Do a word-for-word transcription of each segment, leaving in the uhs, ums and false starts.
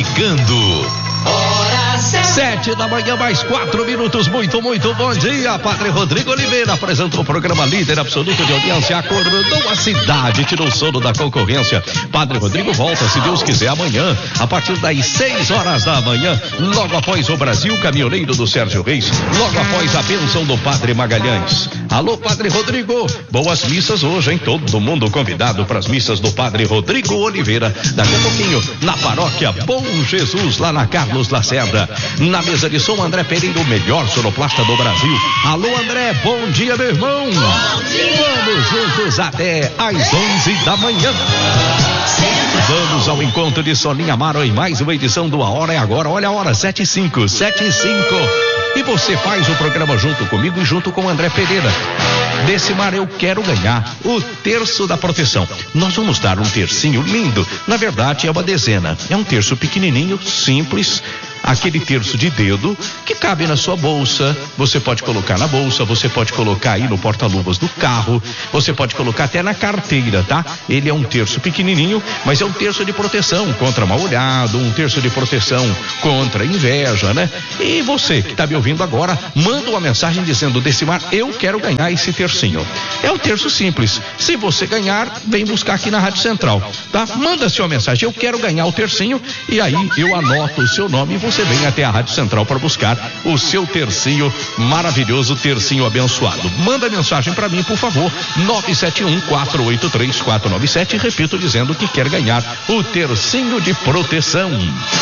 chegando. Sete da manhã, mais quatro minutos. Muito, muito bom dia. Padre Rodrigo Oliveira apresentou o programa líder absoluto de audiência. Acordou a cidade, tirou o sono da concorrência. Padre Rodrigo volta, se Deus quiser, amanhã, a partir das seis horas da manhã, logo após o Brasil Caminhoneiro do Sérgio Reis, logo após a bênção do Padre Magalhães. Alô, Padre Rodrigo, boas missas hoje, hein? Todo mundo convidado para as missas do Padre Rodrigo Oliveira. Daqui a pouquinho, na paróquia Bom Jesus, lá na Carlos Lacerda. Na mesa de som, André Pereira, o melhor sonoplasta do Brasil. Alô, André, bom dia, meu irmão. Bom dia. Vamos juntos até às onze da manhã. Vamos ao encontro de Soninha Amaro em mais uma edição do A Hora é Agora. Olha a hora, sete e cinco, sete e cinco. E você faz o programa junto comigo e junto com o André Pereira. Decimar, eu quero ganhar o terço da proteção. Nós vamos dar um tercinho lindo. Na verdade, é uma dezena. É um terço pequenininho, simples. Aquele terço de dedo que cabe na sua bolsa. Você pode colocar na bolsa, você pode colocar aí no porta-luvas do carro, você pode colocar até na carteira, tá? Ele é um terço pequenininho, mas é um terço de proteção contra mal-olhado, um terço de proteção contra inveja, né? E você que tá me ouvindo agora, manda uma mensagem dizendo: Decimar, eu quero ganhar esse tercinho. É um terço simples. Se você ganhar, vem buscar aqui na Rádio Central, tá? Manda sua mensagem: eu quero ganhar o tercinho, e aí eu anoto o seu nome e você vem até a Rádio Central para buscar o seu tercinho maravilhoso, tercinho abençoado. Manda mensagem para mim, por favor, nove sete um, quatro oito três, quatro nove sete, repito, dizendo que quer ganhar o tercinho de proteção.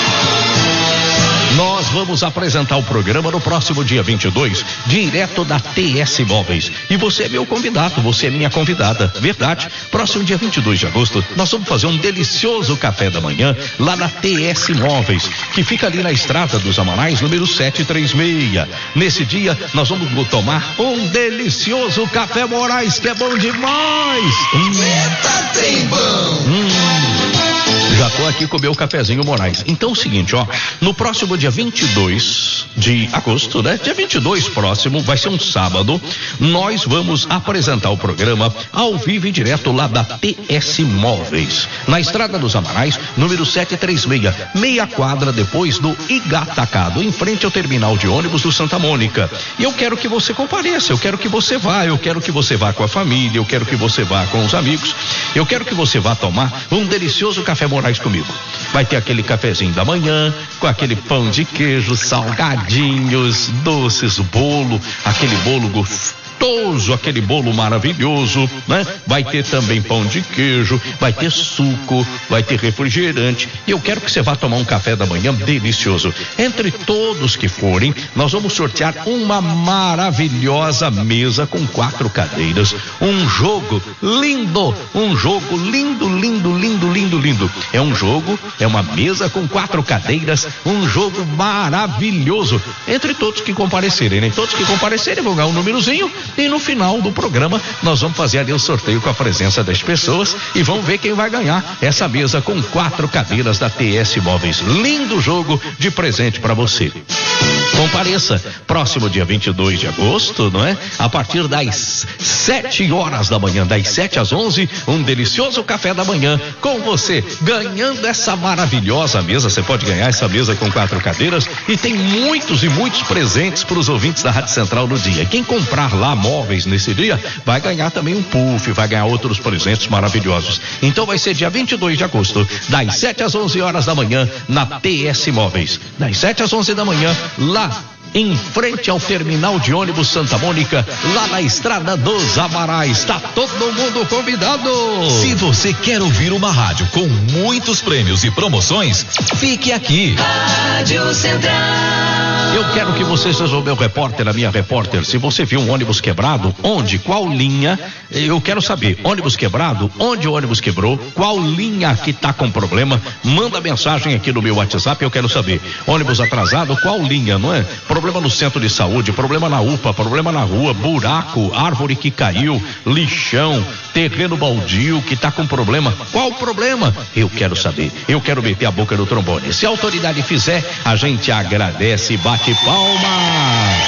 Nós vamos apresentar o programa no próximo dia vinte e dois, direto da T S Móveis. E você é meu convidado, você é minha convidada. Verdade, próximo dia vinte e dois de agosto, nós vamos fazer um delicioso café da manhã lá na T S Móveis, que fica ali na Estrada dos Amanais, número setecentos e trinta e seis. Nesse dia, nós vamos tomar um delicioso café Moraes, que é bom demais. Hum. Eita, tem bom. Hum. Já tô aqui com o meu cafezinho Moraes. Então é o seguinte, ó, no próximo dia vinte e dois de agosto, né? Dia vinte e dois próximo, vai ser um sábado, nós vamos apresentar o programa ao vivo e direto lá da T S Móveis, na Estrada dos Amarais, número setecentos e trinta e seis, meia quadra depois do Igatacado, em frente ao terminal de ônibus do Santa Mônica. E eu quero que você compareça, eu quero que você vá, eu quero que você vá com a família, eu quero que você vá com os amigos, eu quero que você vá tomar um delicioso café Moraes comigo. Vai ter aquele cafezinho da manhã, com aquele pão de queijo, salgadinhos, doces, bolo, aquele bolo gostoso, aquele bolo maravilhoso, né? Vai ter também pão de queijo, vai ter suco, vai ter refrigerante. E eu quero que você vá tomar um café da manhã delicioso. Entre todos que forem, nós vamos sortear uma maravilhosa mesa com quatro cadeiras, um jogo lindo, um jogo lindo, lindo, lindo, lindo, lindo. É um jogo, é uma mesa com quatro cadeiras, um jogo maravilhoso. Entre todos que comparecerem, né? Todos que comparecerem vão ganhar um númerozinho. E no final do programa nós vamos fazer ali o sorteio com a presença das pessoas e vamos ver quem vai ganhar essa mesa com quatro cadeiras da T S Móveis. Lindo jogo de presente para você. Compareça, próximo dia vinte e dois de agosto, não é? A partir das sete horas da manhã, das sete às onze, um delicioso café da manhã com você, ganhando essa maravilhosa mesa. Você pode ganhar essa mesa com quatro cadeiras e tem muitos e muitos presentes para os ouvintes da Rádio Central no dia. Quem comprar lá móveis nesse dia vai ganhar também um puff, vai ganhar outros presentes maravilhosos. Então vai ser dia vinte e dois de agosto, das sete às onze horas da manhã, na T S Móveis. Das sete às onze da manhã, lá em frente ao terminal de ônibus Santa Mônica, lá na Estrada dos Amarais. Está todo mundo convidado. Se você quer ouvir uma rádio com muitos prêmios e promoções, fique aqui. Rádio Central. Eu quero que você seja o meu repórter, a minha repórter. Se você viu um ônibus quebrado, onde, qual linha, eu quero saber. Ônibus quebrado, onde o ônibus quebrou, qual linha que tá com problema, manda mensagem aqui no meu WhatsApp, eu quero saber. Ônibus atrasado, qual linha, não é? Problema no centro de saúde, problema na U P A, problema na rua, buraco, árvore que caiu, lixão, terreno baldio que tá com problema. Qual o problema? Eu quero saber. Eu quero meter a boca no trombone. Se a autoridade fizer, a gente agradece e bate palma.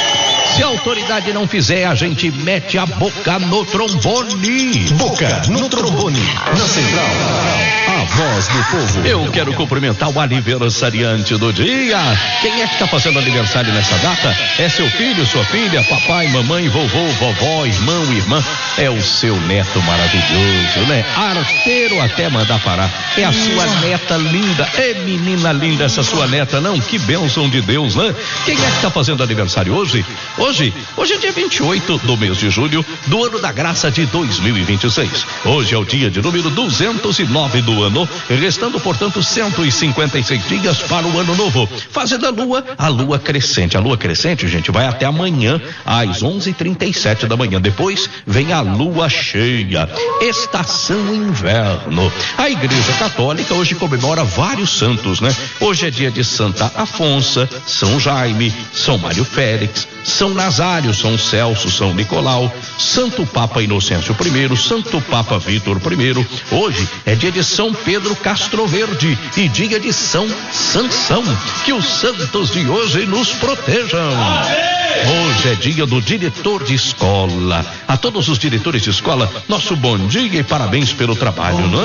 Se a autoridade não fizer, a gente mete a boca no trombone. Boca no trombone, na central, a voz do povo. Eu quero cumprimentar o aniversariante do dia. Quem é que está fazendo aniversário nessa data? É seu filho, sua filha, papai, mamãe, vovô, vovó, irmão, irmã. É o seu neto maravilhoso, né? Arteiro até mandar parar. É a sua neta linda. É menina linda essa sua neta, não? Que bênção de Deus, né? Quem é que está fazendo aniversário hoje? Hoje, hoje é dia vinte e oito do mês de julho do ano da graça de dois mil e vinte e seis. Hoje é o dia de número duzentos e nove do ano, restando, portanto, cento e cinquenta e seis dias para o ano novo. Fazendo a lua, a lua crescente. A lua crescente, gente, vai até amanhã às onze e trinta e sete da manhã. Depois vem a lua cheia. Estação inverno. A Igreja Católica hoje comemora vários santos, né? Hoje é dia de Santa Afonsa, São Jaime, São Mário Félix, São Nazário, São Celso, São Nicolau, Santo Papa Inocêncio I, Santo Papa Vítor I. Hoje é dia de São Pedro Castroverde e dia de São Sansão. Que os santos de hoje nos protejam. Hoje é dia do diretor de escola. A todos os diretores de escola, nosso bom dia e parabéns pelo trabalho, não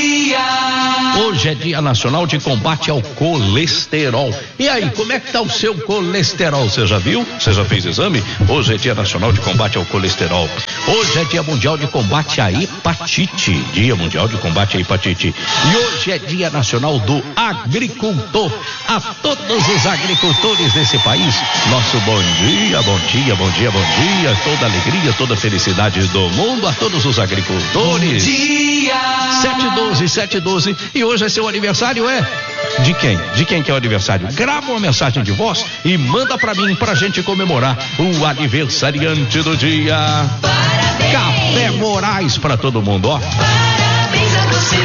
é? Hoje é dia nacional de combate ao colesterol. E aí, como é que tá o seu colesterol? Você já viu? Você já fez exame? Hoje é dia nacional de combate ao colesterol. Hoje é dia mundial de combate à hepatite. Dia mundial de combate à hepatite. E hoje é dia nacional do agricultor. A todos os agricultores desse país, nosso bom dia, bom dia, bom dia, bom dia. Toda alegria, toda felicidade do mundo a todos os agricultores. Bom dia! sete doze, sete doze. E hoje é seu aniversário, é? De quem? De quem que é o aniversário? Grava uma mensagem de voz e manda pra mim pra gente comemorar o aniversariante do dia. Parabéns. Café Moraes pra todo mundo, ó. Parabéns a você.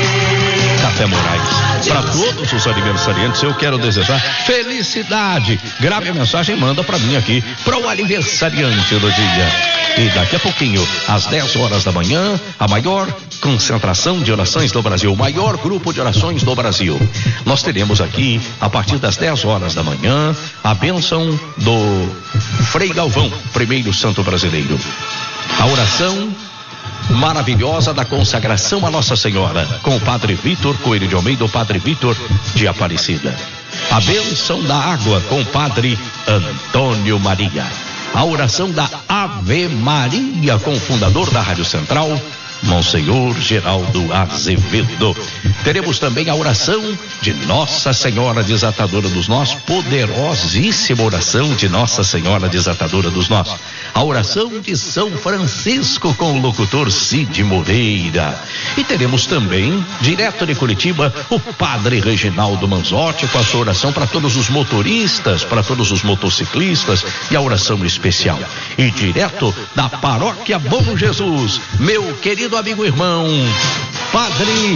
Café Moraes. Para todos os aniversariantes, eu quero desejar felicidade. Grave a mensagem e manda para mim aqui, para o aniversariante do dia. E daqui a pouquinho, às dez horas da manhã, a maior concentração de orações do Brasil, o maior grupo de orações do Brasil. Nós teremos aqui, a partir das dez horas da manhã, a bênção do Frei Galvão, primeiro santo brasileiro. A oração maravilhosa da consagração a Nossa Senhora, com o Padre Vítor Coelho de Almeida, o Padre Vítor de Aparecida. A bênção da água com o Padre Antônio Maria. A oração da Ave Maria com o fundador da Rádio Central, Monsenhor Geraldo Azevedo. Teremos também a oração de Nossa Senhora Desatadora dos Nós, poderosíssima oração de Nossa Senhora Desatadora dos Nós. A oração de São Francisco com o locutor Cid Moreira. E teremos também, direto de Curitiba, o Padre Reginaldo Manzotti com a sua oração para todos os motoristas, para todos os motociclistas e a oração especial. E direto da Paróquia Bom Jesus, meu querido amigo irmão, Padre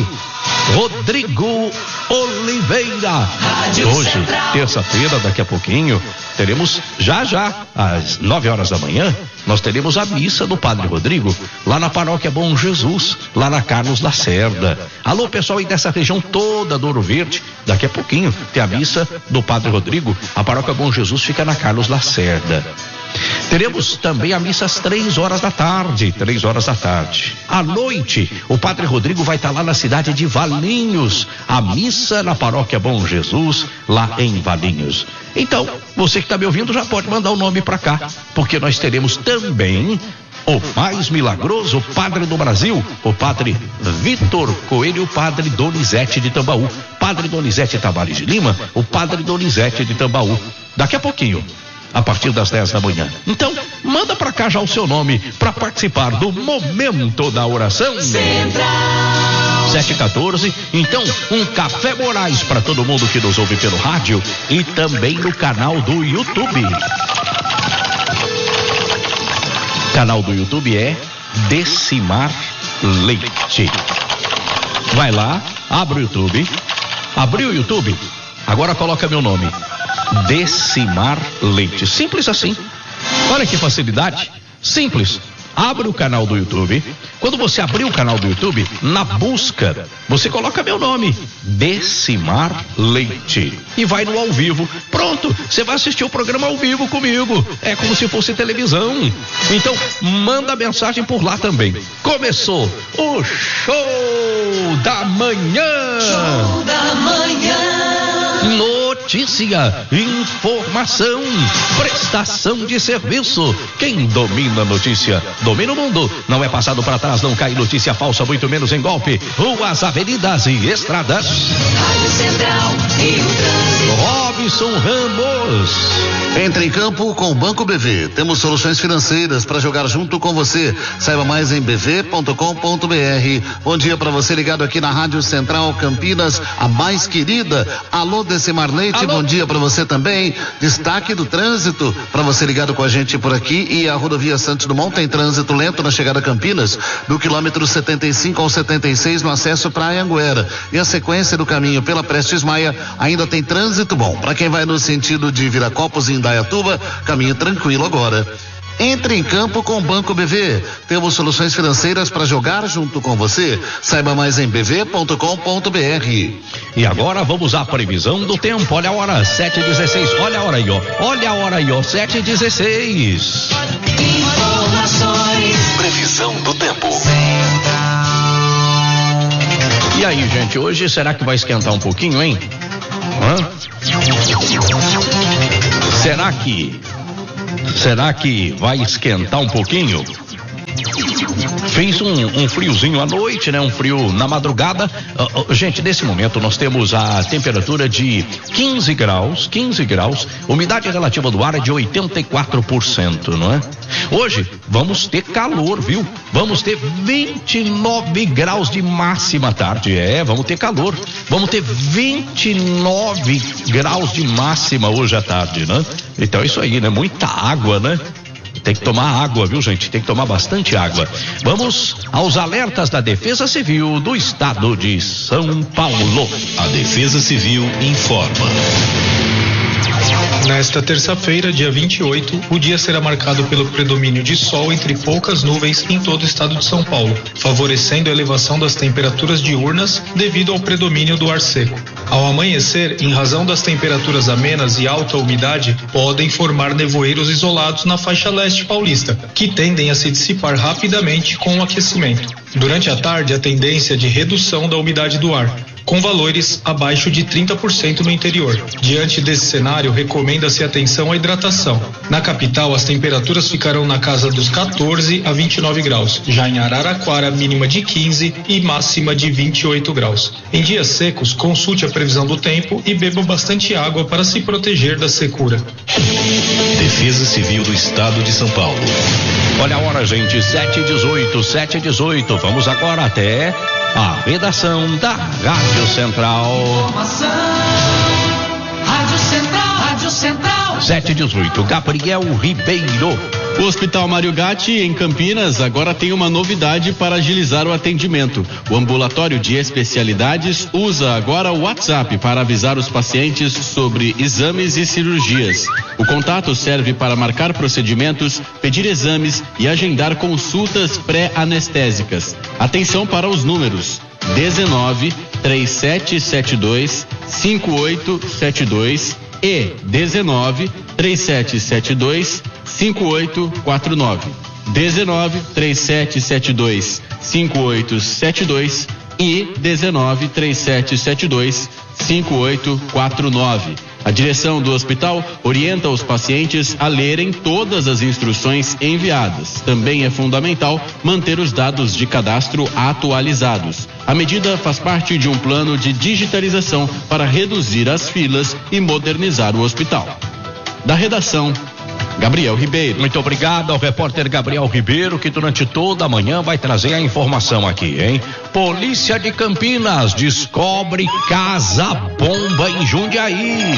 Rodrigo Oliveira. Hoje, terça-feira, daqui a pouquinho, teremos já já, às nove horas da manhã, nós teremos a missa do Padre Rodrigo, lá na Paróquia Bom Jesus, lá na Carlos Lacerda. Alô, pessoal aí dessa região toda do Ouro Verde, daqui a pouquinho tem a missa do Padre Rodrigo. A Paróquia Bom Jesus fica na Carlos Lacerda. Teremos também a missa às três horas da tarde, três horas da tarde. À noite, o Padre Rodrigo vai estar lá na cidade de Valinhos, a missa na Paróquia Bom Jesus, lá em Valinhos. Então, você que está me ouvindo já pode mandar o nome para cá, porque nós teremos também o mais milagroso Padre do Brasil, o Padre Vítor Coelho, o Padre Donizete de Tambaú. Padre Donizete Tavares de Lima, o Padre Donizete de Tambaú. Daqui a pouquinho, a partir das dez da manhã. Então, manda pra cá já o seu nome para participar do Momento da Oração. Central sete e quatorze. Então, um Café Moraes para todo mundo que nos ouve pelo rádio e também no canal do YouTube. Canal do YouTube é Decimar Leite. Vai lá, abre o YouTube. Abriu o YouTube? Agora coloca meu nome. Decimar Leite. Simples assim. Olha que facilidade. Simples. abre o canal do YouTube. Quando você abrir o canal do YouTube, na busca, você coloca meu nome, Decimar Leite, e vai no ao vivo. Pronto, você vai assistir o programa ao vivo comigo. É como se fosse televisão. Então, manda mensagem por lá também. Começou o Show da Manhã. Show da Manhã. Notícia, informação, prestação de serviço. Quem domina a notícia, domina o mundo. Não é passado para trás, não cai notícia falsa, muito menos em golpe. Ruas, avenidas e estradas. Rádio Central e o trânsito. Robson Ramos. Entre em campo com o Banco B V. Temos soluções financeiras para jogar junto com você. Saiba mais em b v ponto com ponto b r. Bom dia para você ligado aqui na Rádio Central Campinas, a mais querida. Alô, Decimar Leite, Alô. Bom dia para você também. Destaque do trânsito para você ligado com a gente por aqui. E a rodovia Santos Dumont tem trânsito lento na chegada a Campinas, do quilômetro setenta e cinco ao setenta e seis no acesso para Anhanguera. E a sequência do caminho pela Prestes Maia ainda tem trânsito bom. Para quem vai no sentido de Viracopos e Indaiatuba, caminho tranquilo agora. Entre em campo com o Banco B V. Temos soluções financeiras para jogar junto com você. Saiba mais em b v ponto com ponto b r. E agora vamos à previsão do tempo. Olha a hora, sete e dezesseis. Olha a hora aí, ó. Olha a hora aí, ó. sete e dezesseis. Informações. Previsão do tempo. E aí, gente, hoje será que vai esquentar um pouquinho, hein? Hã? Será que Será que vai esquentar um pouquinho? Fez um, um friozinho à noite, né? Um frio na madrugada. Uh, uh, gente, nesse momento nós temos a temperatura de quinze graus, quinze graus. Umidade relativa do ar é de oitenta e quatro por cento, não é? Hoje vamos ter calor, viu? Vamos ter vinte e nove graus de máxima à tarde. É, vamos ter calor. Vamos ter vinte e nove graus de máxima hoje à tarde, né? Então é isso aí, né? Muita água, né? Tem que tomar água, viu, gente? Tem que tomar bastante água. Vamos aos alertas da Defesa Civil do Estado de São Paulo. A Defesa Civil informa. Nesta terça-feira, dia vinte e oito, o dia será marcado pelo predomínio de sol entre poucas nuvens em todo o estado de São Paulo, favorecendo a elevação das temperaturas diurnas devido ao predomínio do ar seco. Ao amanhecer, em razão das temperaturas amenas e alta umidade, podem formar nevoeiros isolados na faixa leste paulista, que tendem a se dissipar rapidamente com o aquecimento. Durante a tarde, a tendência é de redução da umidade do ar, com valores abaixo de trinta por cento no interior. Diante desse cenário, recomenda-se atenção à hidratação. Na capital, as temperaturas ficarão na casa dos quatorze a vinte e nove graus. Já em Araraquara, mínima de quinze e máxima de vinte e oito graus. Em dias secos, consulte a previsão do tempo e beba bastante água para se proteger da secura. Defesa Civil do Estado de São Paulo. Olha a hora, gente, sete e dezoito, sete e dezoito. Vamos agora até a redação da Rádio Central. Informação. Rádio Central. Rádio Central. sete e dezoito. Gabriel Ribeiro. O Hospital Mário Gatti, em Campinas, agora tem uma novidade para agilizar o atendimento. O ambulatório de especialidades usa agora o WhatsApp para avisar os pacientes sobre exames e cirurgias. O contato serve para marcar procedimentos, pedir exames e agendar consultas pré-anestésicas. Atenção para os números: dezenove, trinta e sete setenta e dois, cinquenta e oito setenta e dois e dezenove, trinta e sete setenta e dois, cinquenta e oito quarenta e nove. dezenove, trinta e sete setenta e dois, cinquenta e oito setenta e dois e dezenove, trinta e sete setenta e dois, cinquenta e oito quarenta e nove. A direção do hospital orienta os pacientes a lerem todas as instruções enviadas. Também é fundamental manter os dados de cadastro atualizados. A medida faz parte de um plano de digitalização para reduzir as filas e modernizar o hospital. Da redação, Gabriel Ribeiro. Muito obrigado ao repórter Gabriel Ribeiro, que durante toda a manhã vai trazer a informação aqui, hein? Polícia de Campinas descobre casa-bomba em Jundiaí.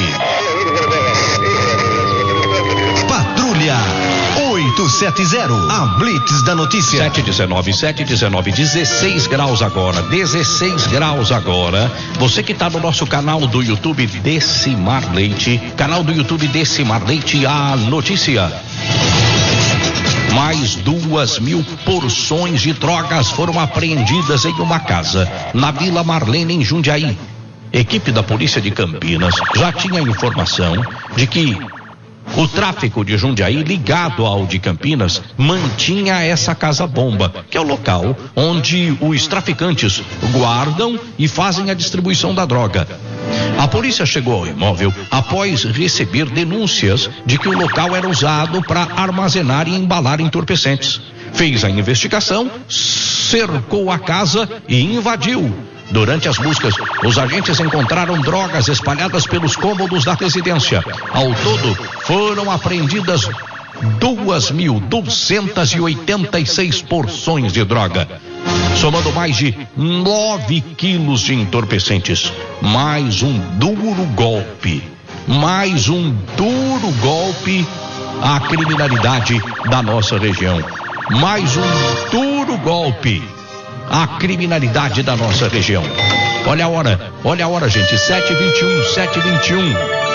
Patrulha oitocentos e setenta, a Blitz da notícia. sete e dezenove, sete e dezenove, dezesseis graus agora, dezesseis graus agora. Você que está no nosso canal do YouTube Decimar Leite, canal do YouTube Decimar Leite, a notícia. Mais duas mil porções de drogas foram apreendidas em uma casa na Vila Marlene, em Jundiaí. Equipe da Polícia de Campinas já tinha informação de que o tráfico de Jundiaí, ligado ao de Campinas, mantinha essa casa-bomba, que é o local onde os traficantes guardam e fazem a distribuição da droga. A polícia chegou ao imóvel após receber denúncias de que o local era usado para armazenar e embalar entorpecentes. Fez a investigação, cercou a casa e invadiu. Durante as buscas, os agentes encontraram drogas espalhadas pelos cômodos da residência. Ao todo, foram apreendidas duas mil duzentas e oitenta e seis porções de droga, somando mais de nove quilos de entorpecentes. Mais um duro golpe, mais um duro golpe à criminalidade da nossa região. Mais um duro golpe a criminalidade da nossa região. Olha a hora, olha a hora, gente, sete e vinte e um, sete e vinte e um.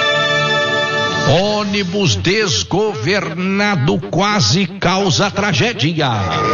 Ônibus desgovernado quase causa tragédia.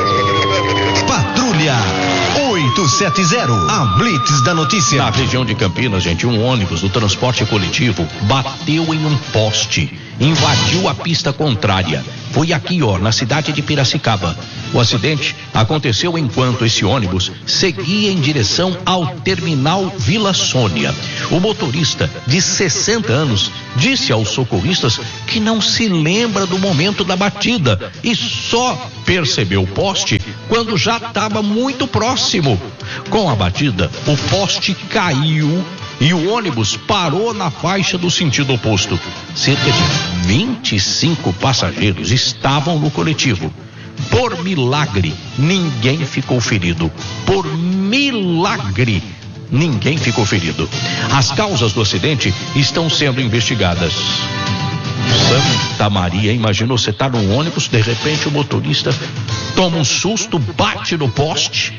Patrulha oito sete zero, a Blitz da notícia. Na região de Campinas, gente, um ônibus do transporte coletivo bateu em um poste, invadiu a pista contrária. Foi aqui, ó, na cidade de Piracicaba. O acidente aconteceu enquanto esse ônibus seguia em direção ao terminal Vila Sônia. O motorista, de sessenta anos, disse aos socorristas que não se lembra do momento da batida e só percebeu o poste quando já estava muito próximo. Com a batida, o poste caiu e o ônibus parou na faixa do sentido oposto. Cerca de vinte e cinco passageiros estavam no coletivo. Por milagre, ninguém ficou ferido. Por milagre, ninguém ficou ferido. As causas do acidente estão sendo investigadas. Santa Maria, imaginou, você tá num ônibus, de repente o motorista toma um susto, bate no poste,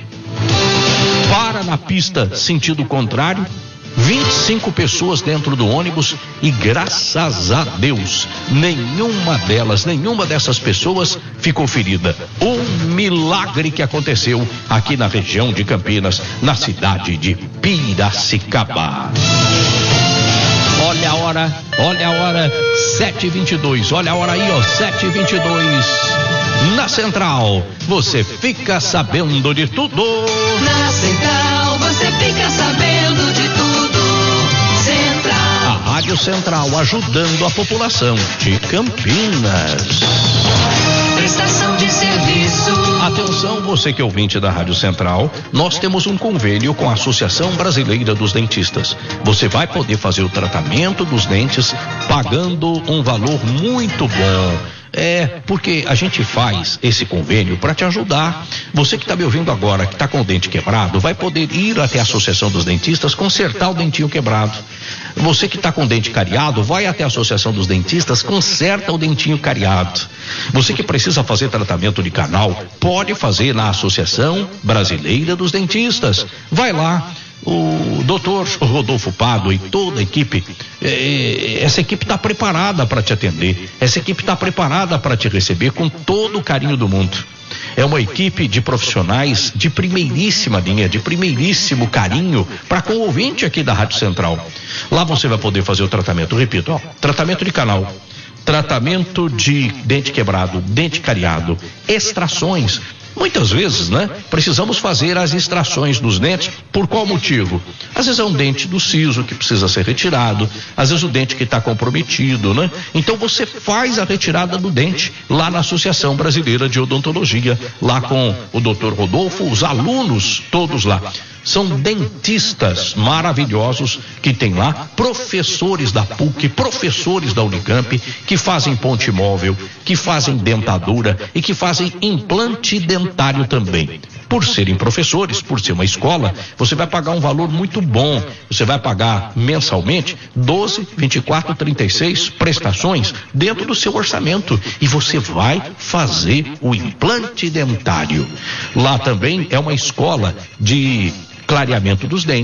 para na pista sentido contrário, vinte e cinco pessoas dentro do ônibus e graças a Deus, nenhuma delas, nenhuma dessas pessoas ficou ferida. Um milagre que aconteceu aqui na região de Campinas, na cidade de Piracicaba. Olha a hora, olha a hora, sete e vinte e dois, olha a hora aí, ó, sete e vinte e dois. Na Central, você fica sabendo de tudo. Na Central, você fica sabendo de tudo. Central. A Rádio Central ajudando a população de Campinas. Prestação de serviço. Atenção, você que é ouvinte da Rádio Central, nós temos um convênio com a Associação Brasileira dos Dentistas. Você vai poder fazer o tratamento dos dentes pagando um valor muito bom. É, porque a gente faz esse convênio para te ajudar. Você que está me ouvindo agora, que está com o dente quebrado, vai poder ir até a Associação dos Dentistas consertar o dentinho quebrado. Você que está com o dente cariado, vai até a Associação dos Dentistas, conserta o dentinho cariado. Você que precisa fazer tratamento de canal, pode fazer na Associação Brasileira dos Dentistas. Vai lá. O doutor Rodolfo Pado e toda a equipe, eh, essa equipe está preparada para te atender, essa equipe está preparada para te receber com todo o carinho do mundo. É uma equipe de profissionais de primeiríssima linha, de primeiríssimo carinho para com o ouvinte aqui da Rádio Central. Lá você vai poder fazer o tratamento, repito, ó, tratamento de canal, tratamento de dente quebrado, dente cariado, extrações. Muitas vezes, né, precisamos fazer as extrações dos dentes. Por qual motivo? Às vezes é um dente do siso que precisa ser retirado, às vezes o dente que está comprometido, né? Então você faz a retirada do dente lá na Associação Brasileira de Odontologia, lá com o doutor Rodolfo, os alunos todos lá. São dentistas maravilhosos que tem lá, professores da P U C, professores da Unicamp, que fazem ponte móvel, que fazem dentadura e que fazem implante dentário também. Por serem professores, por ser uma escola, você vai pagar um valor muito bom. Você vai pagar mensalmente doze, vinte e quatro, trinta e seis prestações dentro do seu orçamento e você vai fazer o implante dentário. Lá também é uma escola de clareamento dos dentes,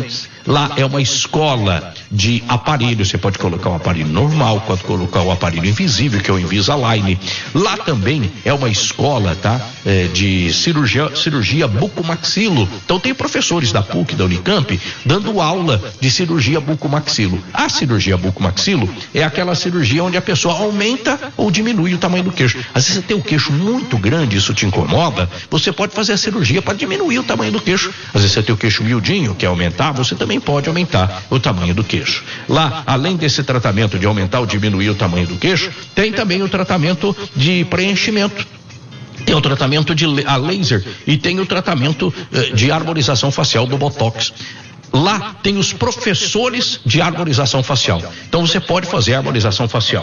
Lá é uma escola de aparelho, você pode colocar um aparelho normal, pode colocar um aparelho invisível, que é o Invisalign. Lá também é uma escola, tá? É, de cirurgia, cirurgia bucomaxilo. Então tem professores da P U C, da Unicamp, dando aula de cirurgia bucomaxilo. A cirurgia bucomaxilo é aquela cirurgia onde a pessoa aumenta ou diminui o tamanho do queixo. Às vezes você tem o queixo muito grande, isso te incomoda, você pode fazer a cirurgia para diminuir o tamanho do queixo. Às vezes você tem o queixo miudinho, quer aumentar, você também pode aumentar o tamanho do queixo. Lá, além desse tratamento de aumentar ou diminuir o tamanho do queixo, tem também o tratamento de preenchimento. Tem o tratamento de a laser e tem o tratamento eh, de harmonização facial do Botox. Lá tem os professores de harmonização facial. Então você pode fazer a harmonização facial.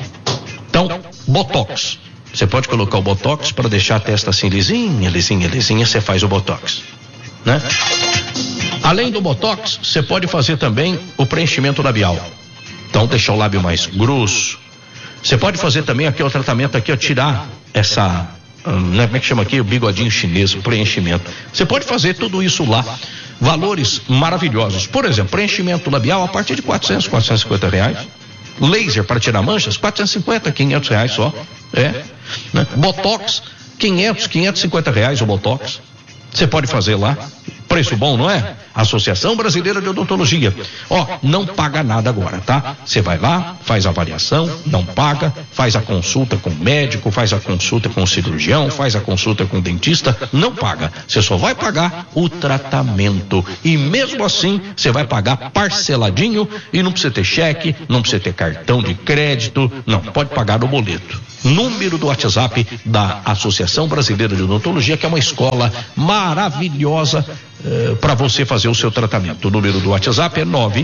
Então, Botox. Você pode colocar o Botox para deixar a testa assim lisinha, lisinha, lisinha, você faz o Botox, né? Além do Botox, você pode fazer também o preenchimento labial. Então, deixar o lábio mais grosso. Você pode fazer também aqui o tratamento aqui, ó, tirar essa, hum, como é que chama aqui? O bigodinho chinês, o preenchimento. Você pode fazer tudo isso lá. Valores maravilhosos. Por exemplo, preenchimento labial a partir de quatrocentos, quatrocentos e cinquenta reais. Laser para tirar manchas, quatrocentos e cinquenta, quinhentos reais só. É. Né? Botox, quinhentos, quinhentos e cinquenta reais o Botox. Você pode fazer lá. Preço bom, não é? Associação Brasileira de Odontologia. Ó, não paga nada agora, tá? Você vai lá, faz a avaliação, não paga, faz a consulta com o médico, faz a consulta com o cirurgião, faz a consulta com o dentista, não paga. Você só vai pagar o tratamento. E mesmo assim, você vai pagar parceladinho e não precisa ter cheque, não precisa ter cartão de crédito, não, pode pagar no boleto. Número do WhatsApp da Associação Brasileira de Odontologia, que é uma escola maravilhosa Uh, para você fazer o seu tratamento. O número do WhatsApp é nove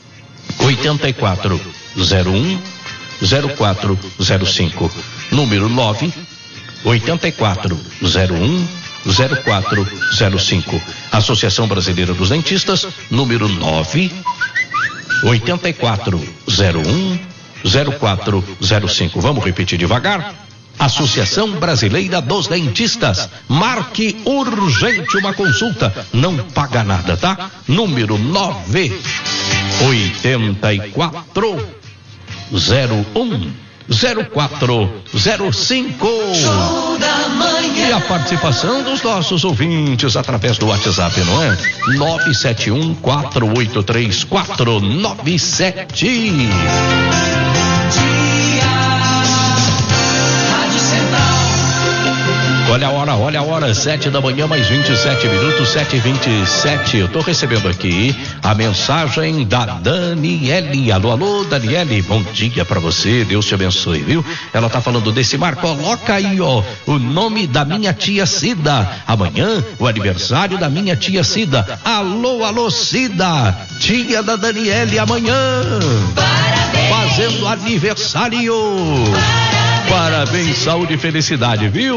oito quatro zero um zero quatro zero cinco. Número nove oito quatro zero um zero quatro zero cinco. Associação Brasileira dos Dentistas, número nove oito quatro zero um zero quatro zero cinco. Vamos repetir devagar? Associação Brasileira dos Dentistas. Marque urgente uma consulta. Não paga nada, tá? Número nove oito quatro zero um zero quatro zero cinco. Show da manhã. E a participação dos nossos ouvintes através do WhatsApp, não é? nove sete um quatro oito três quatro nove sete. Olha a hora, olha a hora, sete da manhã, mais vinte e sete minutos, sete e vinte e sete. Eu tô recebendo aqui a mensagem da Daniele. Alô, alô, Daniele, bom dia pra você, Deus te abençoe, viu? Ela tá falando desse mar, coloca aí, ó, o nome da minha tia Cida. Amanhã, o aniversário da minha tia Cida. Alô, alô, Cida, tia da Daniele, amanhã. Parabéns. Fazendo aniversário. Parabéns, Parabéns, saúde e felicidade, viu?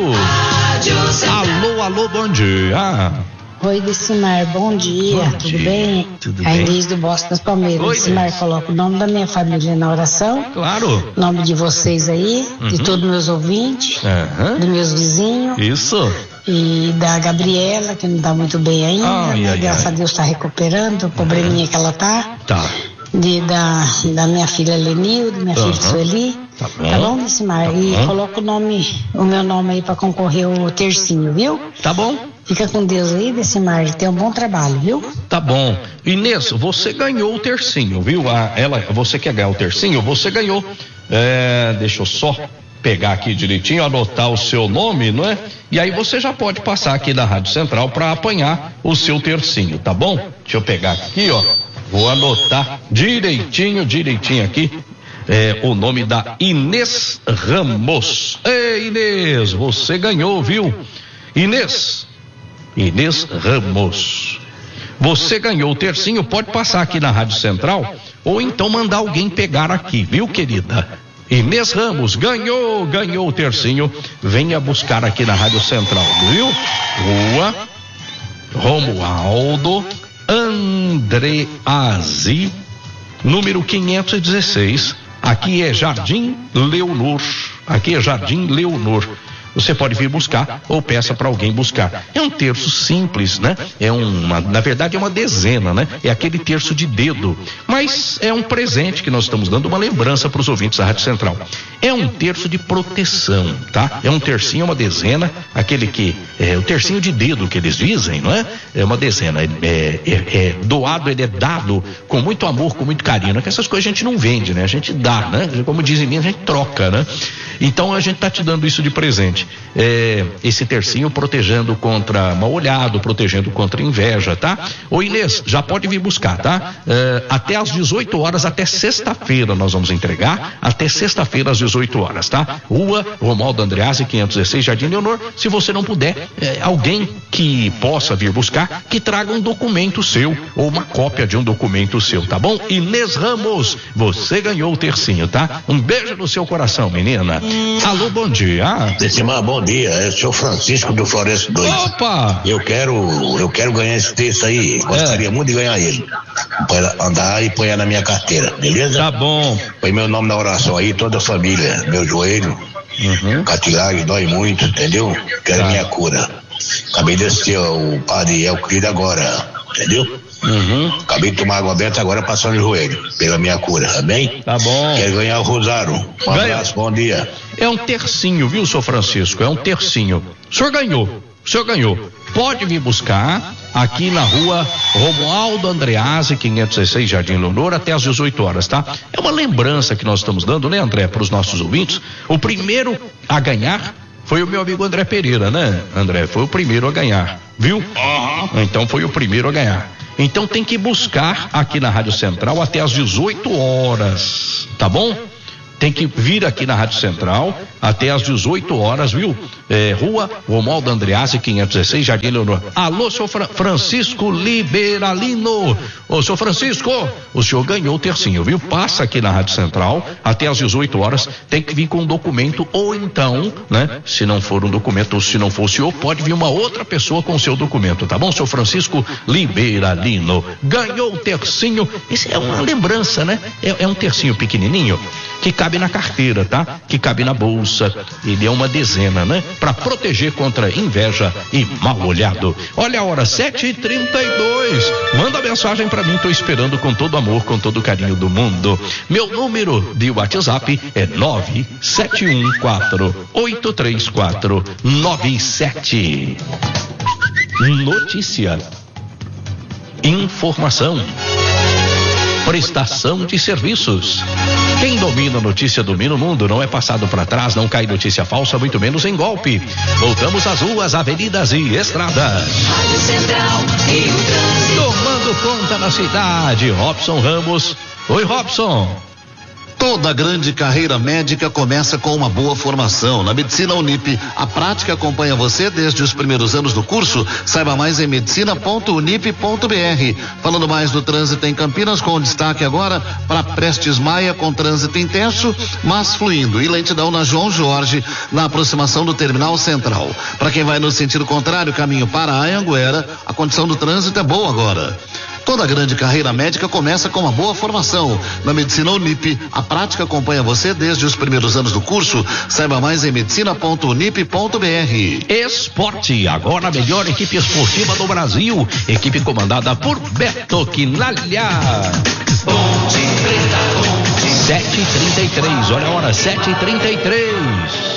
Alô, alô, bom dia. Oi, Decimar, bom dia, bom tudo dia. bem? Tudo A bem? Inês do Bosque das Palmeiras. Oi, Decimar, Inês. coloca o nome da minha família na oração. Claro. Nome de vocês aí, Uhum. de todos meus ouvintes, Aham. dos meus vizinhos. Isso. E da Gabriela, que não tá muito bem ainda, Ai, né? ai, Graças ai. a Deus tá recuperando, o probleminha que ela tá. Tá. De, da, da minha filha Lenilde, minha Aham. filha Sueli. Tá bom. Tá bom, Decimar? Tá E bom. coloca o nome, o meu nome aí pra concorrer o tercinho, viu? Tá bom? Fica com Deus aí, Decimar. Tem um bom trabalho, viu? Tá bom. Inês, você ganhou o tercinho, viu? A, ela, você quer ganhar o tercinho? Você ganhou. É, deixa eu só pegar aqui direitinho, anotar o seu nome, não é? E aí você já pode passar aqui da Rádio Central para apanhar o seu tercinho, tá bom? Deixa eu pegar aqui, ó. Vou anotar direitinho, direitinho aqui. É, o nome da Inês Ramos. Ei, Inês, você ganhou, viu? Inês, Inês Ramos. Você ganhou o tercinho, pode passar aqui na Rádio Central ou então mandar alguém pegar aqui, viu, querida? Inês Ramos ganhou, ganhou o tercinho. Venha buscar aqui na Rádio Central, viu? Rua Romualdo Andreazzi, número quinhentos e dezesseis. Aqui é Jardim Leonor. Aqui é Jardim Leonor. você pode vir buscar ou peça para alguém buscar. É um terço simples, né? É uma, na verdade é uma dezena, né? É aquele terço de dedo, mas é um presente que nós estamos dando, uma lembrança para os ouvintes da Rádio Central. É um terço de proteção, tá? É um tercinho, uma dezena, aquele que é o tercinho de dedo que eles dizem, não é? É uma dezena, é, é, é doado, ele é dado com muito amor, com muito carinho, né? Que essas coisas a gente não vende, né? A gente dá, né? Como dizem mim, a gente troca, né? Então a gente tá te dando isso de presente, é, esse tercinho protegendo contra mal olhado, protegendo contra inveja, tá? Ô Inês, já pode vir buscar, tá? É, até às dezoito horas, até sexta-feira nós vamos entregar, até sexta-feira às dezoito horas, tá? Rua Romualdo Andreazzi, quinhentos e dezesseis, Jardim Leonor. Se você não puder, é, alguém que possa vir buscar, que traga um documento seu ou uma cópia de um documento seu, tá bom? Inês Ramos, você ganhou o tercinho, tá? Um beijo no seu coração, menina. Alô, bom dia. Decimar, bom dia. Eu sou Francisco do Floresco dois. Opa! Eu quero, eu quero ganhar esse texto aí. Gostaria é. muito de ganhar ele. Para andar e pôr na minha carteira, beleza? Tá bom. Põe meu nome na oração aí, toda a família. Meu joelho, uhum. cartilagem, dói muito, entendeu? Quero tá. minha cura. Acabei de assistir o padre Euclides agora, entendeu? Uhum. Acabei de tomar água aberta agora passando o joelho, pela minha cura, tá bem? Tá bom. Quero ganhar o rosário. Um Ganha. abraço, bom dia. É um tercinho, viu, senhor Francisco? É um tercinho. O senhor ganhou, o senhor ganhou. Pode vir buscar aqui na rua Romualdo Andreazzi, quinhentos e dezesseis, Jardim Leonor, até às dezoito horas, tá? É uma lembrança que nós estamos dando, né, André, para os nossos ouvintes. O primeiro a ganhar foi o meu amigo André Pereira, né, André? Foi o primeiro a ganhar, viu? Uhum. Então foi o primeiro a ganhar. Então tem que buscar aqui na Rádio Central até às dezoito horas, tá bom? Tem que vir aqui na Rádio Central até às dezoito horas, viu? É, Rua Romualdo Andreazzi, quinhentos e dezesseis, Jardim Leonor. Alô, senhor Fra- Francisco Liberalino. Ô, senhor Francisco, o senhor ganhou o tercinho, viu? Passa aqui na Rádio Central até às dezoito horas. Tem que vir com um documento, ou então, né? Se não for um documento, ou se não for o senhor, pode vir uma outra pessoa com o seu documento, tá bom? Senhor Francisco Liberalino ganhou o tercinho. Esse é uma lembrança, né? É, é um tercinho pequenininho que cabe na carteira, tá? Que cabe na bolsa. Ele é uma dezena, né? Para proteger contra inveja e mal olhado. Olha a hora, sete e trinta e dois. Manda mensagem para mim, tô esperando com todo amor, com todo carinho do mundo. Meu número de WhatsApp é nove sete um quatro oito três quatro nove sete. Notícia, informação, prestação de serviços. Quem domina a notícia domina o mundo, não é passado para trás, não cai notícia falsa, muito menos em golpe. Voltamos às ruas, avenidas e estradas. Rádio Central e o trânsito. Tomando conta na cidade, Robson Ramos. Oi, Robson. Toda grande carreira médica começa com uma boa formação. Na Medicina Unip, a prática acompanha você desde os primeiros anos do curso. Saiba mais em medicina ponto unip ponto br. Falando mais do trânsito em Campinas, com destaque agora para Prestes Maia, com trânsito intenso, mas fluindo. E lentidão na João Jorge, na aproximação do Terminal Central. Para quem vai no sentido contrário, caminho para Anhanguera, a condição do trânsito é boa agora. Toda grande carreira médica começa com uma boa formação. Na Medicina Unip, a prática acompanha você desde os primeiros anos do curso. Saiba mais em medicina ponto unip ponto br. Esporte, agora a melhor equipe esportiva do Brasil. Equipe comandada por Beto Quinalha. sete e trinta e três, olha a hora, sete e trinta e três.